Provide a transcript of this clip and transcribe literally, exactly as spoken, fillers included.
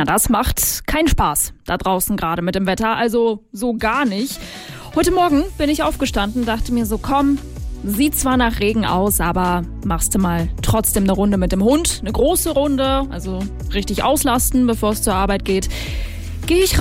Ja, das macht keinen Spaß da draußen gerade mit dem Wetter, also so gar nicht. Heute Morgen bin ich aufgestanden, dachte mir so, komm, sieht zwar nach Regen aus, aber machst du mal trotzdem eine Runde mit dem Hund, eine große Runde, also richtig auslasten, bevor es zur Arbeit geht. Gehe ich